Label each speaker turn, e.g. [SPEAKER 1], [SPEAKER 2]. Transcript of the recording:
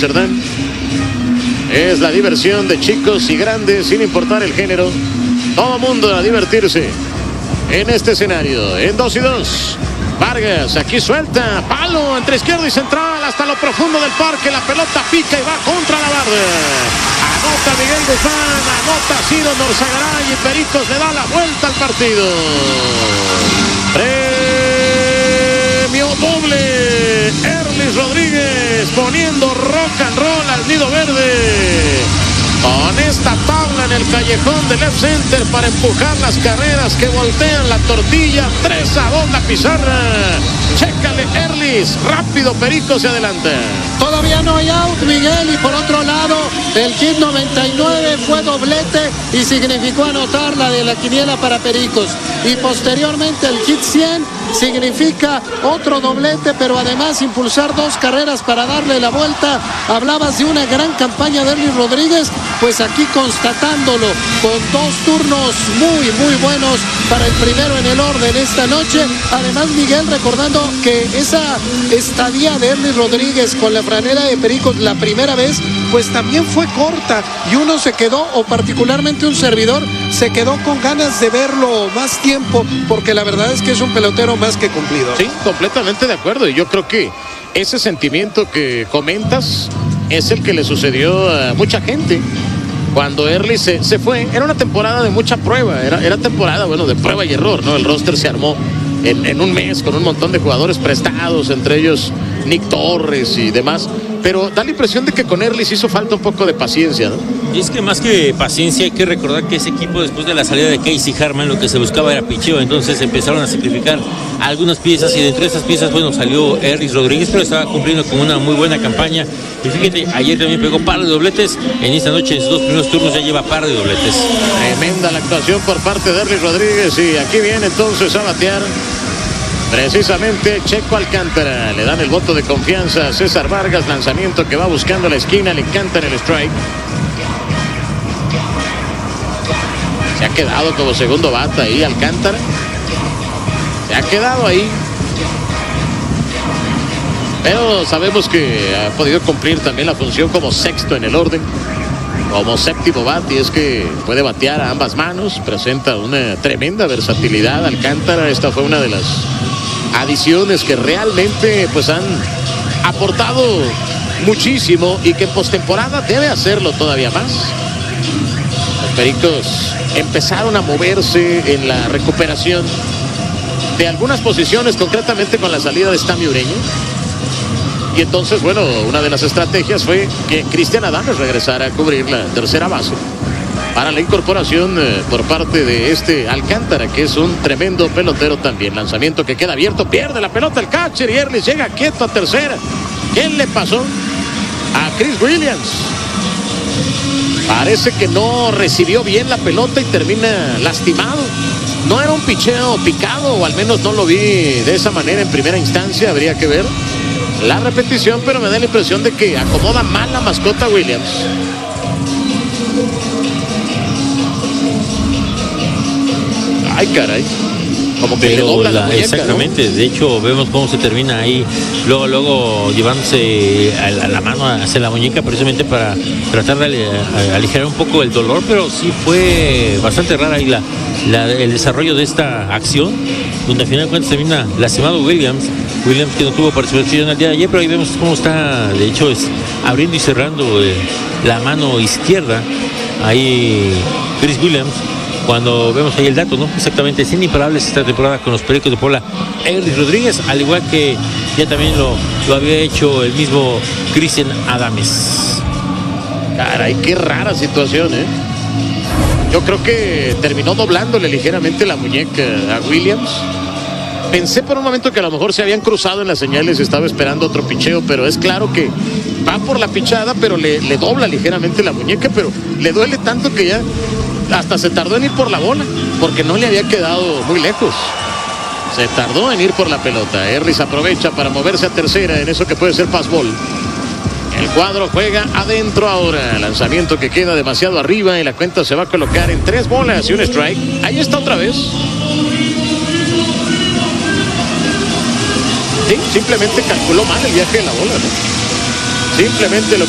[SPEAKER 1] Amsterdam. Es la diversión de chicos y grandes, sin importar el género. Todo mundo a divertirse en este escenario. En 2-2. Vargas aquí suelta, palo entre izquierdo y central hasta lo profundo del parque. La pelota pica y va contra la barra. Anota Miguel Guzmán, anota Ciro Norzagaray y Pericos le da la vuelta al partido. Premio doble. Erlis Rodríguez poniendo rock and roll al Nido Verde. Con esta tabla en el callejón del left center para empujar las carreras que voltean la tortilla. 3-2 la pizarra. Chécale, Erlis. Rápido, Perico se adelanta.
[SPEAKER 2] Todavía no hay out, Miguel. Y por otro lado, el hit 99 fue doblete y significó anotar la de la quiniela para Pericos. Y posteriormente el hit 100 significa otro doblete, pero además impulsar 2 carreras para darle la vuelta. Hablabas de una gran campaña de Erlis Rodríguez, pues aquí constatándolo con 2 turnos muy buenos para el primero en el orden esta noche. Además, Miguel, recordando que esa estadía de Erlis Rodríguez con la franela de Pericos la primera vez, pues también fue corta y uno se quedó, o particularmente un servidor, se quedó con ganas de verlo más tiempo, porque la verdad es que es un pelotero más que cumplido.
[SPEAKER 1] Sí, completamente de acuerdo, y yo creo que ese sentimiento que comentas es el que le sucedió a mucha gente cuando Erlis se fue. Era una temporada de mucha prueba, era temporada, bueno, de prueba y error, ¿no? El roster se armó en un mes con un montón de jugadores prestados, entre ellos Nick Torres y demás, pero da la impresión de que con Erlis hizo falta un poco de paciencia, ¿no?
[SPEAKER 3] Y es que más que paciencia hay que recordar que ese equipo, después de la salida de Casey Harman, lo que se buscaba era picheo. Entonces empezaron a sacrificar algunas piezas, y dentro de esas piezas, bueno, salió Erlis Rodríguez, pero estaba cumpliendo con una muy buena campaña. Y fíjate, ayer también pegó par de dobletes. En esta noche, en sus 2 primeros turnos, ya lleva par de dobletes.
[SPEAKER 1] Tremenda la actuación por parte de Erlis Rodríguez, y aquí viene entonces a batear precisamente Checo Alcántara. Le dan el voto de confianza a César Vargas. Lanzamiento que va buscando la esquina. Le encanta en el strike. Se ha quedado como segundo bata ahí Alcántara. Se ha quedado ahí. Pero sabemos que ha podido cumplir también la función como sexto en el orden, como séptimo bate, y es que puede batear a ambas manos. Presenta una tremenda versatilidad Alcántara. Esta fue una de las adiciones que realmente pues han aportado muchísimo, y que en postemporada debe hacerlo todavía más. Los Pericos empezaron a moverse en la recuperación de algunas posiciones, concretamente con la salida de Stami Ureña. Y entonces, bueno, una de las estrategias fue que Cristian Adames regresara a cubrir la tercera base para la incorporación por parte de este Alcántara, que es un tremendo pelotero también. Lanzamiento que queda abierto, pierde la pelota el catcher y Erlis llega quieto a tercera. ¿Qué le pasó a Chris Williams? Parece que no recibió bien la pelota y termina lastimado. No era un picheo picado, o al menos no lo vi de esa manera en primera instancia. Habría que ver la repetición, pero me da la impresión de que acomoda mal la mascota Williams. Ay, caray. Como que
[SPEAKER 3] pero
[SPEAKER 1] le dobla la muñeca,
[SPEAKER 3] exactamente, ¿no? De hecho vemos cómo se termina ahí, luego llevándose a la mano hacia la muñeca, precisamente para tratar de aligerar un poco el dolor. Pero sí fue bastante rara ahí el desarrollo de esta acción, donde al final de cuentas termina lastimado Williams, que no tuvo participación el día de ayer, pero ahí vemos cómo está, de hecho, es abriendo y cerrando la mano izquierda ahí Chris Williams. Cuando vemos ahí el dato, ¿no? Exactamente, sin imparables esta temporada con los Pericos de Puebla, Erlis Rodríguez, al igual que ya también lo había hecho el mismo Cristian Adames.
[SPEAKER 1] Caray, qué rara situación, ¿eh? Yo creo que terminó doblándole ligeramente la muñeca a Williams. Pensé por un momento que a lo mejor se habían cruzado en las señales y estaba esperando otro picheo, pero es claro que va por la pichada, pero le dobla ligeramente la muñeca, pero le duele tanto que ya hasta se tardó en ir por la bola, porque no le había quedado muy lejos. Se tardó en ir por la pelota. Erlis aprovecha para moverse a tercera en eso que puede ser fastball. El cuadro juega adentro ahora. Lanzamiento que queda demasiado arriba y la cuenta se va a colocar en 3 bolas y un strike. Ahí está otra vez. Sí, simplemente calculó mal el viaje de la bola, ¿no? Simplemente lo